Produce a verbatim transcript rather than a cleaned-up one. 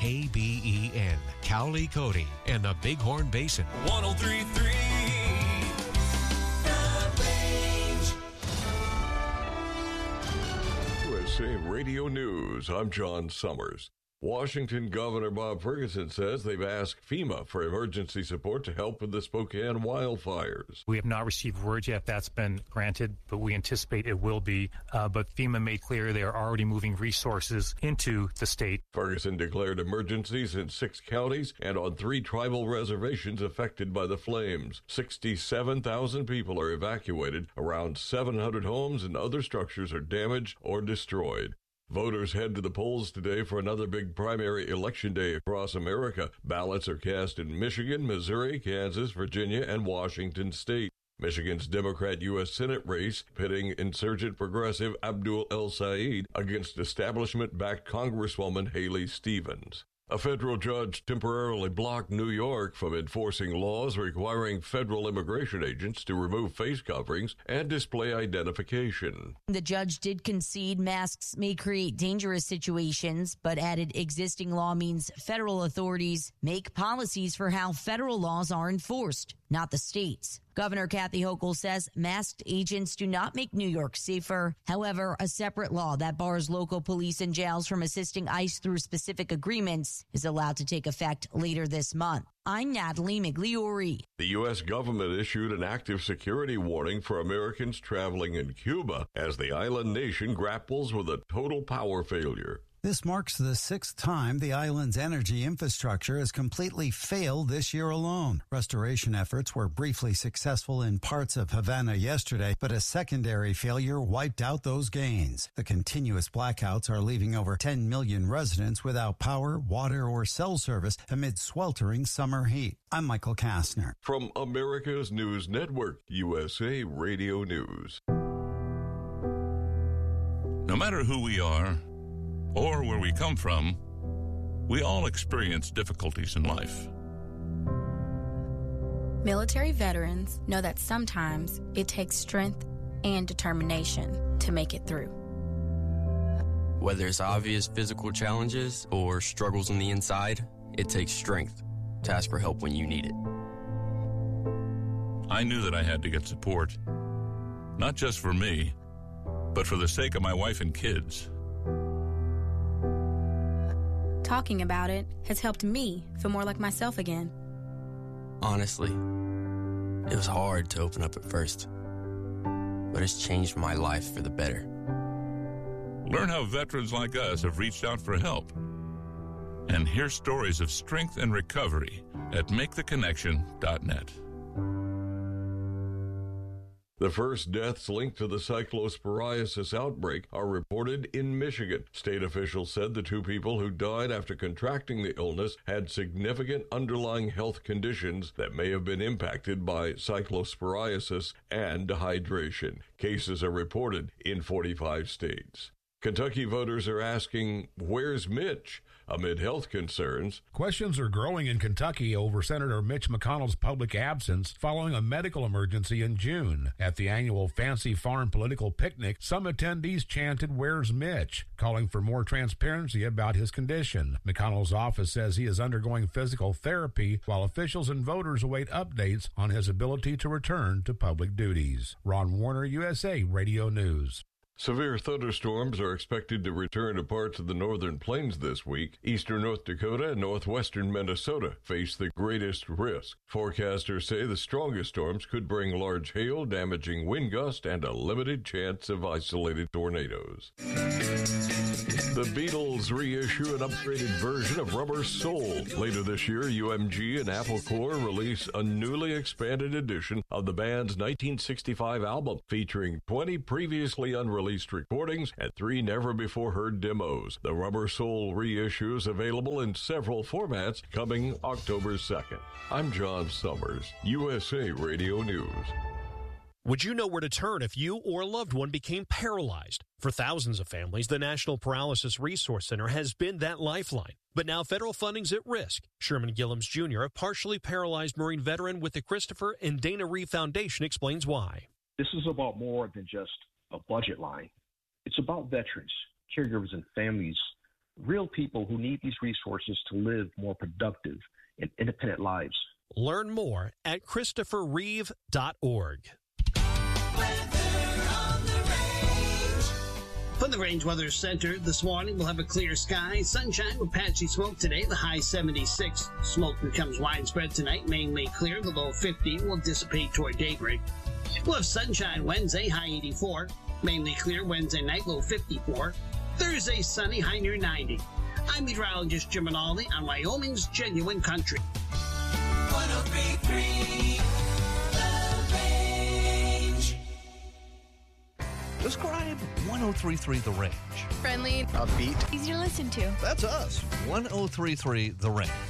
K B E N, Cowley, Cody, and the Bighorn Basin. one oh three point three The Range. U S A Radio News, I'm John Summers. Washington Governor Bob Ferguson says they've asked FEMA for emergency support to help with the Spokane wildfires. We have not received word yet that's been granted, but we anticipate it will be. Uh, but FEMA made clear they are already moving resources into the state. Ferguson declared emergencies in six counties and on three tribal reservations affected by the flames. sixty-seven thousand people are evacuated. Around seven hundred homes and other structures are damaged or destroyed. Voters head to the polls today for another big primary election day across America. Ballots are cast in Michigan, Missouri, Kansas, Virginia, and Washington state. Michigan's Democrat U S Senate race pitting insurgent progressive Abdul El-Sayed against establishment-backed Congresswoman Haley Stevens. A federal judge temporarily blocked New York from enforcing laws requiring federal immigration agents to remove face coverings and display identification. The judge did concede masks may create dangerous situations, but added existing law means federal authorities make policies for how federal laws are enforced, not the states. Governor Kathy Hochul says masked agents do not make New York safer. However, a separate law that bars local police and jails from assisting ICE through specific agreements is allowed to take effect later this month. I'm Natalie Migliori. The U S government issued an active security warning for Americans traveling in Cuba as the island nation grapples with a total power failure. This marks the sixth time the island's energy infrastructure has completely failed this year alone. Restoration efforts were briefly successful in parts of Havana yesterday, but a secondary failure wiped out those gains. The continuous blackouts are leaving over ten million residents without power, water, or cell service amid sweltering summer heat. I'm Michael Kastner. From America's News Network, U S A Radio News. No matter who we are, or where we come from, we all experience difficulties in life. Military veterans know that sometimes it takes strength and determination to make it through. Whether it's obvious physical challenges or struggles on the inside, it takes strength to ask for help when you need it. I knew that I had to get support, not just for me, but for the sake of my wife and kids. Talking about it has helped me feel more like myself again. Honestly, it was hard to open up at first, but it's changed my life for the better. Learn how veterans like us have reached out for help. And hear stories of strength and recovery at make the connection dot net. The first deaths linked to the cyclosporiasis outbreak are reported in Michigan. State officials said the two people who died after contracting the illness had significant underlying health conditions that may have been impacted by cyclosporiasis and dehydration. Cases are reported in forty-five states. Kentucky voters are asking, "Where's Mitch?" amid health concerns. Questions are growing in Kentucky over Senator Mitch McConnell's public absence following a medical emergency in June. At the annual Fancy Farm political picnic, some attendees chanted, "Where's Mitch?" calling for more transparency about his condition. McConnell's office says he is undergoing physical therapy while officials and voters await updates on his ability to return to public duties. Ron Warner, U S A Radio News. Severe thunderstorms are expected to return to parts of the northern plains this week. Eastern North Dakota and northwestern Minnesota face the greatest risk. Forecasters say the strongest storms could bring large hail, damaging wind gusts, and a limited chance of isolated tornadoes. The Beatles reissue an upgraded version of Rubber Soul. Later this year, U M G and Apple Corps release a newly expanded edition of the band's nineteen sixty-five album, featuring twenty previously unreleased recordings and three never-before-heard demos. The Rubber Soul reissue is available in several formats coming October second. I'm John Summers, U S A Radio News. Would you know where to turn if you or a loved one became paralyzed? For thousands of families, the National Paralysis Resource Center has been that lifeline. But now federal funding's at risk. Sherman Gillums Junior, a partially paralyzed Marine veteran with the Christopher and Dana Reeve Foundation, explains why. This is about more than just a budget line. It's about veterans, caregivers, and families real people who need these resources to live more productive and independent lives. Learn more at christopher reeve dot org. From the Range Weather Center, this morning we'll have a clear sky, sunshine with patchy smoke today, the high seventy-six. Smoke becomes widespread tonight, mainly clear, the low fifty will dissipate toward daybreak. We'll have sunshine Wednesday, high eighty-four. Mainly clear Wednesday night, low fifty-four. Thursday, sunny, high near ninety. I'm meteorologist Jim Rinaldi on Wyoming's Genuine Country. one oh three point three The Range. Describe one oh three point three The Range. Friendly, upbeat, easy to listen to. That's us. one oh three point three The Range.